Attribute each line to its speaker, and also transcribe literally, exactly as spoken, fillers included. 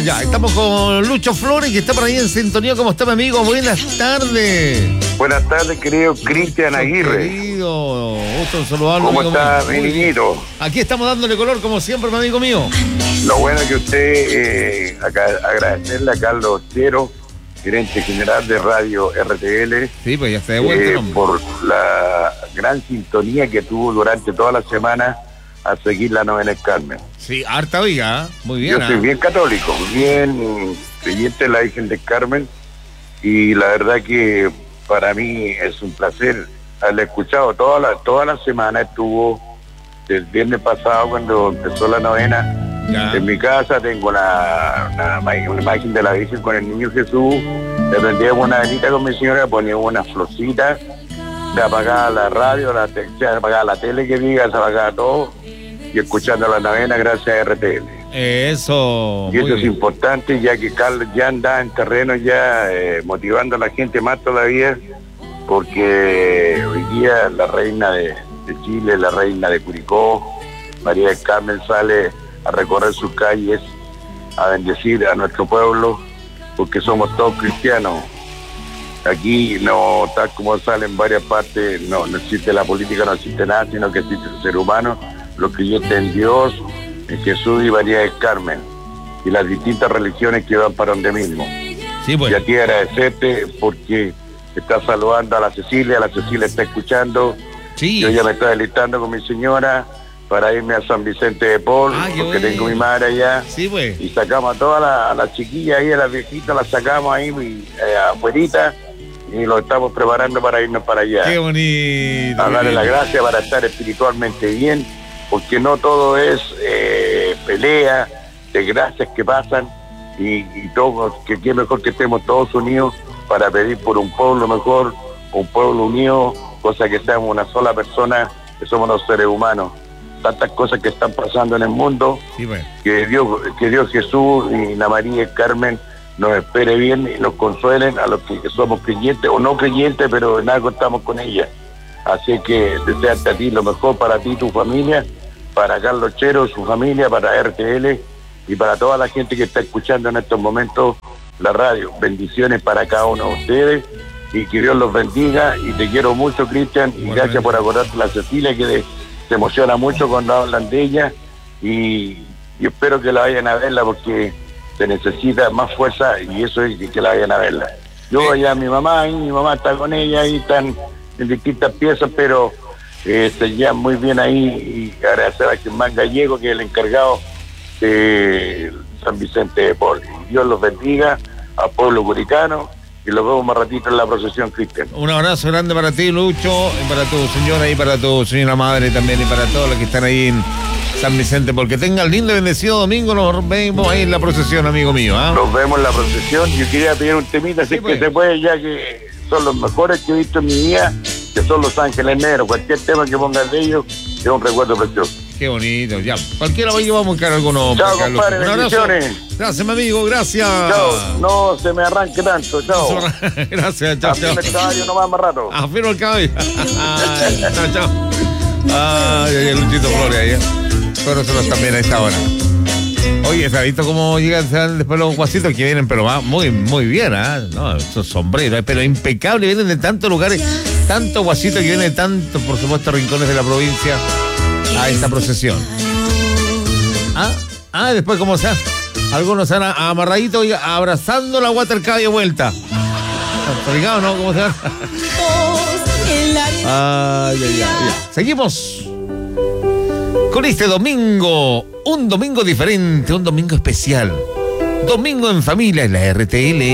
Speaker 1: ya, estamos con Lucho Flores, que está por ahí en sintonía. ¿Cómo está, mi amigo? Buenas tardes.
Speaker 2: Buenas tardes, querido Cristian Aguirre.
Speaker 1: Querido, gusto en saludarlo.
Speaker 2: ¿Cómo está, mi niñito?
Speaker 1: Aquí estamos dándole color, como siempre, mi amigo mío.
Speaker 2: Lo bueno que usted, eh, acá, agradecerle a Carlos Chero, gerente general de Radio R T L.
Speaker 1: Sí, pues ya está de vuelta.
Speaker 2: Eh, por la gran sintonía que tuvo durante toda la semana a seguir la novena del Carmen.
Speaker 1: Sí, harta oiga, muy bien.
Speaker 2: Yo soy
Speaker 1: ¿eh?
Speaker 2: bien católico, bien creyente de la Virgen del Carmen, y la verdad que para mí es un placer haberle escuchado toda la, toda la semana. Estuvo el viernes pasado cuando empezó la novena. Ya. En mi casa tengo una, una, una imagen de la Virgen con el Niño Jesús. Le prendíamos una velita con mi señora, poníamos unas florcitas, se apagaba la radio, la te, se apagaba la tele que diga, se apagaba todo, y escuchando la novena gracias a R T L.
Speaker 1: Eso.
Speaker 2: Y eso bien. Es importante, ya que Carlos ya anda en terreno ya eh, motivando a la gente más todavía, porque hoy día la reina de, de Chile, la reina de Curicó, María del Carmen, sale a recorrer sus calles, a bendecir a nuestro pueblo, porque somos todos cristianos. Aquí no, tal como sale en varias partes, no, no existe la política, no existe nada, sino que existe el ser humano, los creyentes en Dios, en Jesús y María del Carmen, y las distintas religiones que van para donde mismo. Sí, pues. Y a ti agradecerte porque estás saludando a la Cecilia, la Cecilia está escuchando. Sí. Yo ya me estoy alistando con mi señora para irme a San Vicente de Paul, ah, porque bueno. Tengo mi madre allá. Sí, pues. Y sacamos a todas las la chiquillas ahí, a las viejitas, las sacamos ahí eh, afuerita, y lo estamos preparando para irnos para allá.
Speaker 1: Qué bonito.
Speaker 2: A darle las gracias para estar espiritualmente bien, porque no todo es eh, pelea, desgracias que pasan, y, y todo, que qué mejor que estemos todos unidos para pedir por un pueblo mejor, un pueblo unido, cosa que seamos una sola persona, que somos los seres humanos. Tantas cosas que están pasando en el mundo, sí, bueno. que Dios, que Dios Jesús y la María del Carmen nos espere bien y nos consuelen a los que somos creyentes o no creyentes, pero en algo estamos con ella. Así que desearte a ti lo mejor para ti y tu familia, para Carlos Chero, su familia, para R T L y para toda la gente que está escuchando en estos momentos la radio. Bendiciones para cada uno de ustedes y que Dios los bendiga, y te quiero mucho, Cristian, y bueno, gracias por acordarte la Cecilia, que de, se emociona mucho cuando hablan de ella, y, y espero que la vayan a verla porque se necesita más fuerza, y eso es que la vayan a verla. Yo allá mi mamá, y mi mamá está con ella, y están en distintas piezas, pero eh, se llevan muy bien ahí, y agradecer a Germán Gallego, que es el encargado de San Vicente de Paul. Dios los bendiga al pueblo curicano, y los vemos más ratito en la procesión, Cristian.
Speaker 1: Un abrazo grande para ti, Lucho, y para tu señora y para tu señora madre también, y para todos los que están ahí en San Vicente, porque tengan lindo y bendecido domingo. Nos vemos ahí en la procesión, amigo mío. ¿eh?
Speaker 2: Nos vemos en la procesión. Yo quería pedir un temita, así sí, pues. que se puede, ya que son los mejores que he visto en mi vida, que son Los Ángeles Negros. Cualquier tema que pongas de ellos es un recuerdo precioso.
Speaker 1: Qué bonito, ya. Cualquiera va a llevar a buscar alguno.
Speaker 2: Chao, compadre, bendiciones.
Speaker 1: Gracias, mi amigo, gracias.
Speaker 2: Chao, no se me arranque tanto, chao.
Speaker 1: Gracias, chao, chao.
Speaker 2: Afirma el caballo, no más más rato.
Speaker 1: Afirma el caballo. Chao, chao. Ay, ay, Luchito Flores ahí, ¿eh? Pero nosotros también a esta hora. Oye, ¿se ha visto cómo llegan después los guasitos que vienen? Pero va muy, muy bien, ¿ah? ¿eh? No, esos sombreros, pero impecable, vienen de tantos lugares, tantos guasitos que vienen de tantos, por supuesto, rincones de la provincia a esta procesión. Ah, ah, después como sea, algunos han amarradito y abrazando la guata del caballo vuelta. ¿Ligado, no? ¿Cómo se llama? Ay, ay, ay. Seguimos con este domingo, un domingo diferente, un domingo especial. Domingo en familia en la R T L.